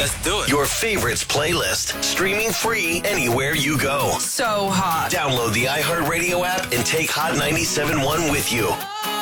Let's do it. Your favorites playlist, streaming free anywhere you go. So hot. Download the iHeartRadio app and take Hot 97.1 with you.